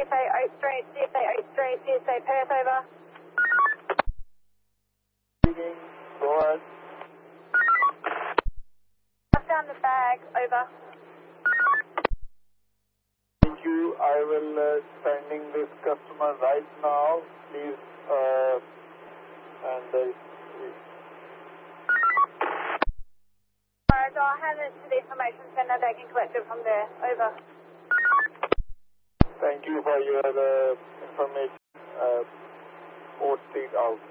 CSA Oak Street, CSA Oak Street, CSA Perth, over. Speaking. Go ahead. I've found the bag, over. Thank you. I will sending this customer right now. Please, Alright, so I'll hand it to the information center. They can collect it from there, over. Thank you for your information. 4 Street out.